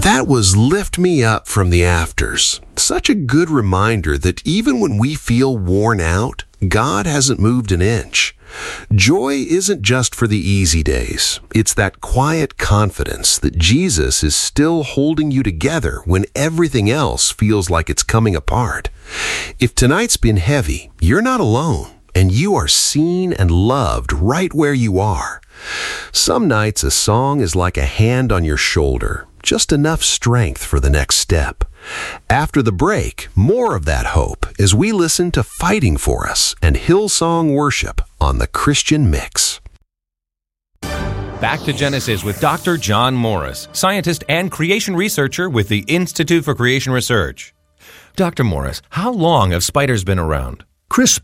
That was Lift Me Up from the Afters. Such a good reminder that even when we feel worn out, God hasn't moved an inch. Joy isn't just for the easy days. It's that quiet confidence that Jesus is still holding you together when everything else feels like it's coming apart. If tonight's been heavy, you're not alone, and you are seen and loved right where you are. Some nights a song is like a hand on your shoulder, just enough strength for the next step. After the break, more of that hope as we listen to Fighting For Us and Hillsong Worship on the Christian Mix. Back to Genesis with Dr. John Morris, scientist and creation researcher with the Institute for Creation Research. Dr. Morris, how long have spiders been around? Chris